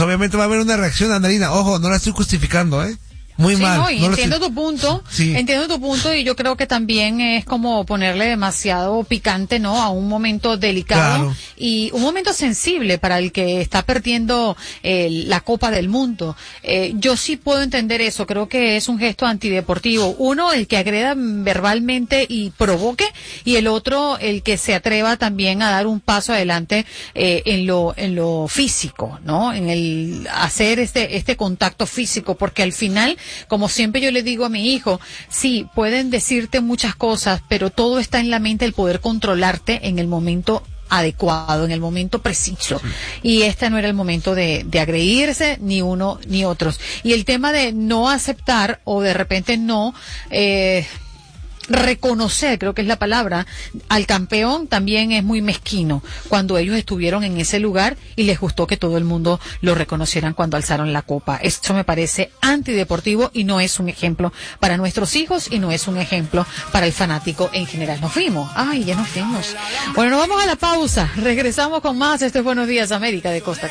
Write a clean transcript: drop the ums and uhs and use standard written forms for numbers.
obviamente va a haber una reacción, Andreina. Ojo, no la estoy justificando, Muy sí, mal. No, y entiendo tu punto, sí. Entiendo tu punto, y yo creo que también es como ponerle demasiado picante, ¿no? A un momento delicado, claro, y un momento sensible para el que está perdiendo la Copa del Mundo. Yo sí puedo entender eso, creo que es un gesto antideportivo. Uno, el que agreda verbalmente y provoque, y el otro, el que se atreva también a dar un paso adelante en lo físico, ¿no? En el hacer este contacto físico, porque al final, como siempre yo le digo a mi hijo, sí, pueden decirte muchas cosas, pero todo está en la mente, el poder controlarte en el momento adecuado, en el momento preciso. Y este no era el momento de agredirse, ni uno ni otros. Y el tema de no aceptar o de repente no reconocer, creo que es la palabra, al campeón también es muy mezquino, cuando ellos estuvieron en ese lugar y les gustó que todo el mundo lo reconocieran cuando alzaron la copa. Esto me parece antideportivo y no es un ejemplo para nuestros hijos y no es un ejemplo para el fanático en general. Nos fuimos. Ay, ya nos fuimos. Bueno, nos vamos a la pausa. Regresamos con más. Esto es Buenos Días América de Costa.